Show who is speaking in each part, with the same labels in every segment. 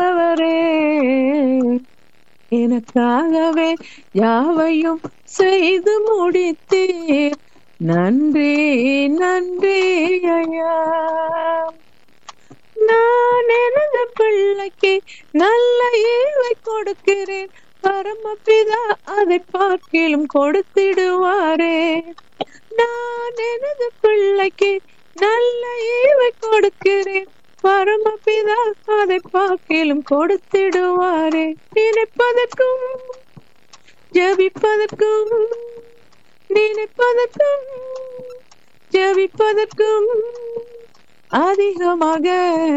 Speaker 1: தருபவரே, எனக்காகவே யாவையும் செய்து முடித்தீர். நன்றி நன்றி ஐயா. நான் எனது பிள்ளைக்கு நல்ல ஈவை கொடுக்கிறேன், பரமபிதா அதை பார்க்கிலும் கொடுத்திடுவாரே. நான் எனது பிள்ளைக்கு நல்ல ஈவை கொடுக்கிறேன், பரமபிதா அதை பார்க்கிலும் கொடுத்திடுவாரே. நினைப்பதற்கும் ஜெபிப்பதற்கும், நினைப்பதற்கும் ஜெபிப்பதற்கும் அதிகமாக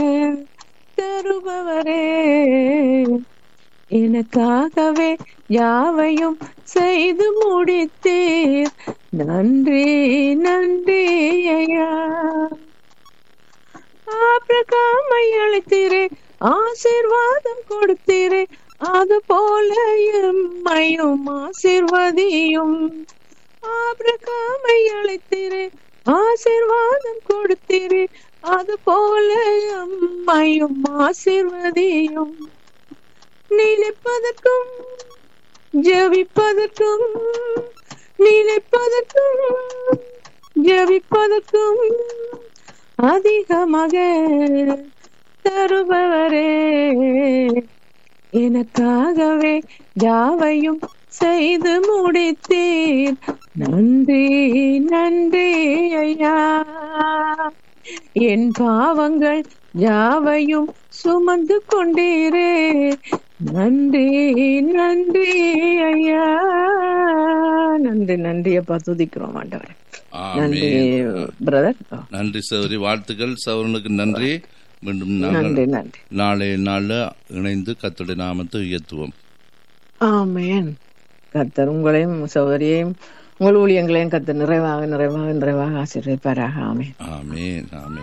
Speaker 1: தருபவரே, எனக்காகவே யாவையும் செய்து முடித்தீர். நன்றி நன்றி ஐயா. ஆபிரகாமை அழைத்தீரே, ஆசீர்வாதம் கொடுத்தீரே, அது போல எம்மையும் ஆசீர்வதியும். ஆபிரகாமை அழைத்தீரே, ஆசீர்வாதம் கொடுத்தீரே, அது போல எம்மையும் ஆசீர்வதியும். நினைப்பதற்கும் ஜெபிப்பதற்கும், நினைப்பதற்கும் ஜெபிப்பதற்கும் அதிகமாக தருபவரே, எனக்காகவே யாவையும் செய்து முடித்தீர். நன்றி நன்றி ஐயா. என் பாவங்கள் யாவையும் சுமந்து கொண்டீரே, நன்றி நன்றி ஐயா. நன்றி நன்றி அப்பா, துதிக்கிறோம் ஆண்டவரே. நன்றி பிரதர்.
Speaker 2: நன்றி சௌரி, வாழ்த்துக்கள் சௌரனுக்கு நன்றி. மீண்டும்
Speaker 1: நன்றி நன்றி.
Speaker 2: நாளைய நாள்ல இணைந்து கர்த்தருடைய நாமத்தை உயர்த்துவோம்.
Speaker 1: ஆமென். கர்த்தர் உங்களையும் சௌகரியையும் உங்கள் ஊழியங்களையும் கர்த்தர் நிறைவாக நிறைவாக நிறைவாக ஆசீர்வதிப்பாராக. ஆமென்.
Speaker 2: ஆமென் ஆமென்.